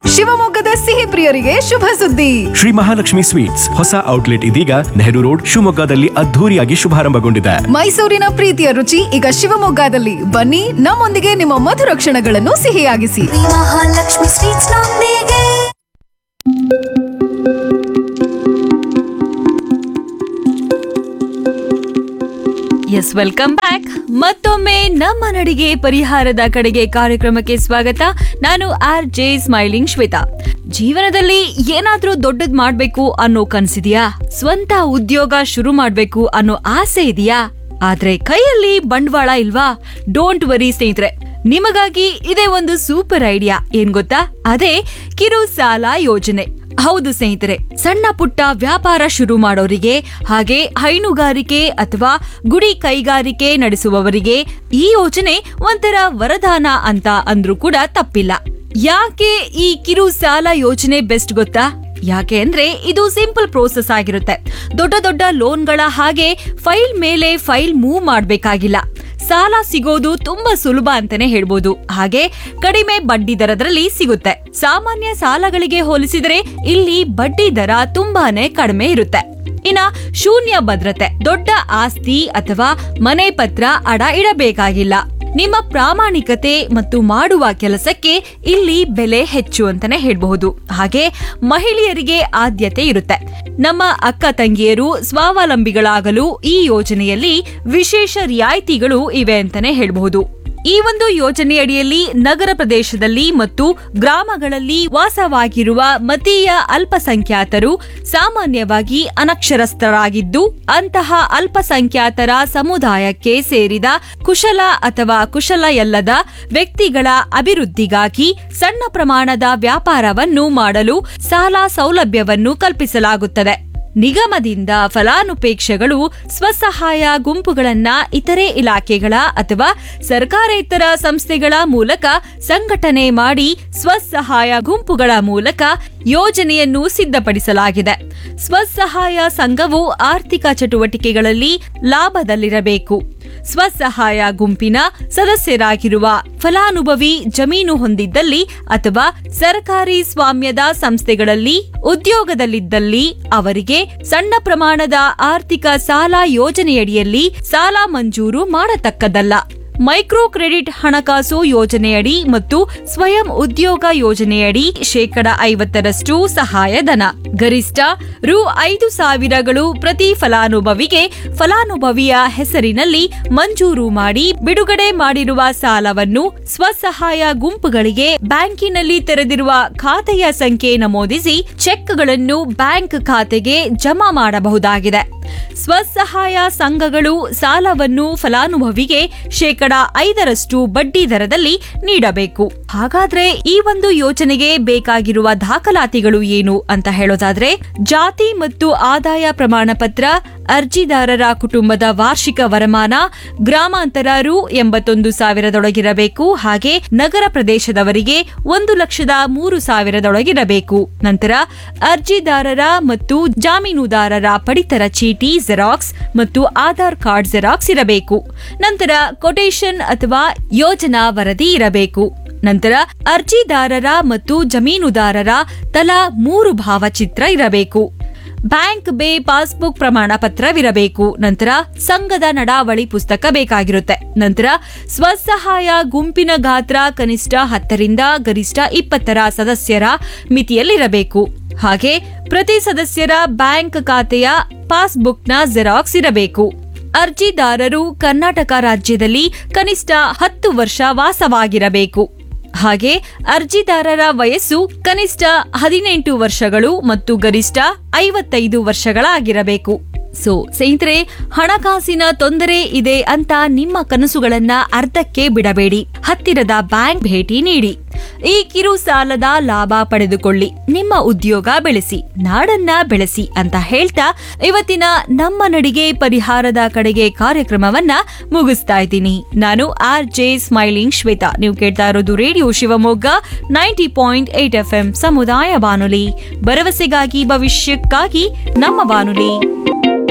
ಶಿವಮೊಗ್ಗದ ಸಿಹಿ ಪ್ರಿಯರಿಗೆ ಶುಭ ಸುದ್ದಿ. ಶ್ರೀ ಮಹಾಲಕ್ಷ್ಮಿ ಸ್ವೀಟ್ಸ್ ಹೊಸ ಔಟ್ಲೆಟ್ ಇದೀಗ ನೆಹರು ರೋಡ್ ಶಿವಮೊಗ್ಗದಲ್ಲಿ ಅದ್ಧೂರಿಯಾಗಿ ಶುಭಾರಂಭಗೊಂಡಿದೆ. ಮೈಸೂರಿನ ಪ್ರೀತಿಯ ರುಚಿ ಈಗ ಶಿವಮೊಗ್ಗದಲ್ಲಿ. ಬನ್ನಿ, ನಮ್ಮೊಂದಿಗೆ ನಿಮ್ಮ ಮಧುರ ಕ್ಷಣಗಳನ್ನು ಸಿಹಿಯಾಗಿಸಿ. ಮಹಾಲಕ್ಷ್ಮಿ ಸ್ವೀಟ್ಸ್ ನೊಂದಿಗೆ. S, welcome back. ಮತ್ತೊಮ್ಮೆ ನಮ್ಮ ನಡಿಗೆ ಪರಿಹಾರದ ಕಡೆಗೆ ಕಾರ್ಯಕ್ರಮಕ್ಕೆ ಸ್ವಾಗತ. ನಾನು RJ ಸ್ಮೈಲಿಂಗ್ ಶ್ವೇತಾ. ಜೀವನದಲ್ಲಿ ಏನಾದ್ರೂ ದೊಡ್ಡದ್ ಮಾಡ್ಬೇಕು ಅನ್ನೋ ಕನ್ಸಿದ್ಯಾ? ಸ್ವಂತ ಉದ್ಯೋಗ ಶುರು ಮಾಡ್ಬೇಕು ಅನ್ನೋ ಆಸೆ ಇದೆಯಾ? ಆದ್ರೆ ಕೈಯಲ್ಲಿ ಬಂಡವಾಳ ಇಲ್ವಾ? ಡೋಂಟ್ ವರಿ ಸ್ನೇಹಿತರೆ, ನಿಮಗಾಗಿ ಇದೇ ಒಂದು ಸೂಪರ್ ಐಡಿಯಾ. ಏನ್ ಗೊತ್ತಾ? ಅದೇ ಕಿರು ಸಾಲ ಯೋಜನೆ. ಹೌದು ಸ್ನೇಹಿತರೆ, ಸಣ್ಣ ಪುಟ್ಟ ವ್ಯಾಪಾರ ಶುರು ಮಾಡೋರಿಗೆ, ಹಾಗೆ ಹೈನುಗಾರಿಕೆ ಅಥವಾ ಗುಡಿ ಕೈಗಾರಿಕೆ ನಡೆಸುವವರಿಗೆ ಈ ಯೋಜನೆ ಒಂಥರ ವರದಾನ ಅಂತ ಅಂದ್ರೂ ಕೂಡ ತಪ್ಪಿಲ್ಲ. ಯಾಕೆ ಈ ಕಿರು ಸಾಲ ಯೋಜನೆ ಬೆಸ್ಟ್ ಗೊತ್ತಾ? ಯಾಕೆ ಅಂದ್ರೆ ಇದು ಸಿಂಪಲ್ ಪ್ರೋಸೆಸ್ ಆಗಿರುತ್ತೆ. ದೊಡ್ಡ ದೊಡ್ಡ ಲೋನ್ಗಳ ಹಾಗೆ ಫೈಲ್ ಮೇಲೆ ಫೈಲ್ ಮೂವ್ ಮಾಡ್ಬೇಕಾಗಿಲ್ಲ. ಸಾಲ ಸಿಗೋದು ತುಂಬಾ ಸುಲಭ ಅಂತಾನೆ ಹೇಳ್ಬೋದು. ಹಾಗೆ ಕಡಿಮೆ ಬಡ್ಡಿ ದರದಲ್ಲಿ ಸಿಗುತ್ತೆ. ಸಾಮಾನ್ಯ ಸಾಲಗಳಿಗೆ ಹೋಲಿಸಿದರೆ ಇಲ್ಲಿ ಬಡ್ಡಿ ದರ ತುಂಬಾನೇ ಕಡಿಮೆ ಇರುತ್ತೆ. ಇನ್ನ ಶೂನ್ಯ ಭದ್ರತೆ, ದೊಡ್ಡ ಆಸ್ತಿ ಅಥವಾ ಮನೆ ಪತ್ರ ಅಡ ಇಡಬೇಕಾಗಿಲ್ಲ. ನಿಮ್ಮ ಪ್ರಾಮಾಣಿಕತೆ ಮತ್ತು ಮಾಡುವ ಕೆಲಸಕ್ಕೆ ಇಲ್ಲಿ ಬೆಲೆ ಹೆಚ್ಚು ಅಂತಾನೆ ಹೇಳ್ಬಹುದು. ಹಾಗೆ ಮಹಿಳೆಯರಿಗೆ ಆದ್ಯತೆ ಇರುತ್ತೆ. ನಮ್ಮ ಅಕ್ಕ ತಂಗಿಯರು ಸ್ವಾವಲಂಬಿಗಳಾಗಲು ಈ ಯೋಜನೆಯಲ್ಲಿ ವಿಶೇಷ ರಿಯಾಯಿತಿಗಳು ಇವೆ ಅಂತಾನೆ ಹೇಳ್ಬಹುದು. ಈ ಒಂದು ಯೋಜನೆಯಡಿಯಲ್ಲಿ ನಗರ ಪ್ರದೇಶದಲ್ಲಿ ಮತ್ತು ಗ್ರಾಮಗಳಲ್ಲಿ ವಾಸವಾಗಿರುವ ಮತೀಯ ಅಲ್ಪಸಂಖ್ಯಾತರು ಸಾಮಾನ್ಯವಾಗಿ ಅನಕ್ಷರಸ್ಥರಾಗಿದ್ದು, ಅಂತಹ ಅಲ್ಪಸಂಖ್ಯಾತರ ಸಮುದಾಯಕ್ಕೆ ಸೇರಿದ ಕುಶಲ ಅಥವಾ ಕುಶಲಯಲ್ಲದ ವ್ಯಕ್ತಿಗಳ ಅಭಿವೃದ್ಧಿಗಾಗಿ ಸಣ್ಣ ಪ್ರಮಾಣದ ವ್ಯಾಪಾರವನ್ನು ಮಾಡಲು ಸಾಲ ಸೌಲಭ್ಯವನ್ನು ಕಲ್ಪಿಸಲಾಗುತ್ತದೆ. ನಿಗಮದಿಂದ ಫಲಾನುಪೇಕ್ಷೆಗಳು ಸ್ವಸಹಾಯ ಗುಂಪುಗಳನ್ನ ಇತರೆ ಇಲಾಖೆಗಳ ಅಥವಾ ಸರ್ಕಾರೇತರ ಸಂಸ್ಥೆಗಳ ಮೂಲಕ ಸಂಘಟನೆ ಮಾಡಿ ಸ್ವಸಹಾಯ ಗುಂಪುಗಳ ಮೂಲಕ ಯೋಜನೆಯನ್ನು ಸಿದ್ಧಪಡಿಸಲಾಗಿದೆ. ಸ್ವಸಹಾಯ ಸಂಘವು ಆರ್ಥಿಕ ಚಟುವಟಿಕೆಗಳಲ್ಲಿ ಲಾಭದಲ್ಲಿರಬೇಕು. ಸ್ವಸಹಾಯ ಗುಂಪಿನ ಸದಸ್ಯರಾಗಿರುವ ಫಲಾನುಭವಿ ಜಮೀನು ಹೊಂದಿದ್ದಲ್ಲಿ ಅಥವಾ ಸರ್ಕಾರಿ ಸ್ವಾಮ್ಯದ ಸಂಸ್ಥೆಗಳಲ್ಲಿ ಉದ್ಯೋಗದಲ್ಲಿದ್ದಲ್ಲಿ ಅವರಿಗೆ ಸಣ್ಣ ಪ್ರಮಾಣದ ಆರ್ಥಿಕ ಸಾಲ ಯೋಜನೆಯಡಿಯಲ್ಲಿ ಸಾಲ ಮಂಜೂರು ಮಾಡತಕ್ಕದ್ದಲ್ಲ. ಮೈಕ್ರೋ ಕ್ರೆಡಿಟ್ ಹಣಕಾಸು ಯೋಜನೆಯಡಿ ಮತ್ತು ಸ್ವಯಂ ಉದ್ಯೋಗ ಯೋಜನೆಯಡಿ 50% ಸಹಾಯಧನ, ಗರಿಷ್ಠ ರು 5,000 ಪ್ರತಿ ಫಲಾನುಭವಿಗೆ ಫಲಾನುಭವಿಯ ಹೆಸರಿನಲ್ಲಿ ಮಂಜೂರು ಮಾಡಿ ಬಿಡುಗಡೆ ಮಾಡಿರುವ ಸಾಲವನ್ನು ಸ್ವಸಹಾಯ ಗುಂಪುಗಳಿಗೆ ಬ್ಯಾಂಕಿನಲ್ಲಿ ತೆರೆದಿರುವ ಖಾತೆಯ ಸಂಖ್ಯೆ ನಮೂದಿಸಿ ಚೆಕ್ಗಳನ್ನು ಬ್ಯಾಂಕ್ ಖಾತೆಗೆ ಜಮಾ ಮಾಡಬಹುದಾಗಿದೆ. ಸ್ವಸಹಾಯ ಸಂಘಗಳು ಸಾಲವನ್ನು ಫಲಾನುಭವಿಗೆ 5% ಬಡ್ಡಿ ದರದಲ್ಲಿ ನೀಡಬೇಕು. ಹಾಗಾದ್ರೆ ಈ ಒಂದು ಯೋಜನೆಗೆ ಬೇಕಾಗಿರುವ ದಾಖಲಾತಿಗಳು ಏನು ಅಂತ ಹೇಳೋದಾದ್ರೆ, ಜಾತಿ ಮತ್ತು ಆದಾಯ ಪ್ರಮಾಣ ಪತ್ರ, ಅರ್ಜಿದಾರರ ಕುಟುಂಬದ ವಾರ್ಷಿಕ ವರಮಾನ ಗ್ರಾಮಾಂತರ ರು 81,000 ಹಾಗೆ ನಗರ ಪ್ರದೇಶದವರಿಗೆ 1,03,000 ನಂತರ ಅರ್ಜಿದಾರರ ಮತ್ತು ಜಾಮೀನುದಾರರ ಪಡಿತರ ಚೀಟಿ ಜೆರಾಕ್ಸ್ ಮತ್ತು ಆಧಾರ್ ಕಾರ್ಡ್ ಜೆರಾಕ್ಸ್ ಇರಬೇಕು. ನಂತರ ಕೊಟೇಶನ್ ಅಥವಾ ಯೋಜನಾ ವರದಿ ಇರಬೇಕು. ನಂತರ ಅರ್ಜಿದಾರರ ಮತ್ತು ಜಮೀನುದಾರರ ತಲಾ 3 ಭಾವಚಿತ್ರ ಇರಬೇಕು. ಬ್ಯಾಂಕ್ ಬೇ ಪಾಸ್ಬುಕ್ ಪ್ರಮಾಣ ಪತ್ರವಿರಬೇಕು. ನಂತರ ಸಂಘದ ನಡಾವಳಿ ಪುಸ್ತಕ ಬೇಕಾಗಿರುತ್ತೆ. ನಂತರ ಸ್ವಸಹಾಯ ಗುಂಪಿನ ಗಾತ್ರ ಕನಿಷ್ಠ 10ರಿಂದ ಗರಿಷ್ಠ 20 ಸದಸ್ಯರ ಮಿತಿಯಲ್ಲಿರಬೇಕು. ಹಾಗೆ ಪ್ರತಿ ಸದಸ್ಯರ ಬ್ಯಾಂಕ್ ಖಾತೆಯ ಪಾಸ್ಬುಕ್ನ ಜೆರಾಕ್ಸ್ ಇರಬೇಕು. ಅರ್ಜಿದಾರರು ಕರ್ನಾಟಕ ರಾಜ್ಯದಲ್ಲಿ ಕನಿಷ್ಠ 10 ವರ್ಷ ವಾಸವಾಗಿರಬೇಕು. ಹಾಗೆ ಅರ್ಜಿದಾರರ ವಯಸ್ಸು ಕನಿಷ್ಠ 18 ವರ್ಷಗಳು ಮತ್ತು ಗರಿಷ್ಠ 55 ವರ್ಷಗಳಾಗಿರಬೇಕು. ಸ್ನೇಹಿತರೆ, ಹಣಕಾಸಿನ ತೊಂದರೆ ಇದೆ ಅಂತ ನಿಮ್ಮ ಕನಸುಗಳನ್ನ ಅರ್ಧಕ್ಕೆ ಬಿಡಬೇಡಿ. ಹತ್ತಿರದ ಬ್ಯಾಂಕ್ ಭೇಟಿ ನೀಡಿ. ಈ ಕಿರು ಸಾಲದ ಲಾಭ ಪಡೆದುಕೊಳ್ಳಿ. ನಿಮ್ಮ ಉದ್ಯೋಗ ಬೆಳೆಸಿ, ನಾಡನ್ನ ಬೆಳೆಸಿ ಅಂತ ಹೇಳ್ತಾ ಇವತ್ತಿನ ನಮ್ಮ ನಡಿಗೆ ಪರಿಹಾರದ ಕಡೆಗೆ ಕಾರ್ಯಕ್ರಮವನ್ನ ಮುಗಿಸ್ತಾ ಇದ್ದೀನಿ. ನಾನು RJ ಸ್ಮೈಲಿಂಗ್ ಶ್ವೇತಾ. ನೀವು ಕೇಳ್ತಾ ಇರೋದು ರೇಡಿಯೋ ಶಿವಮೊಗ್ಗ 90.8 FM ಸಮುದಾಯ ಬಾನುಲಿ. ಭರವಸೆಗಾಗಿ ಭವಿಷ್ಯಕ್ಕಾಗಿ ನಮ್ಮ ಬಾನುಲಿ.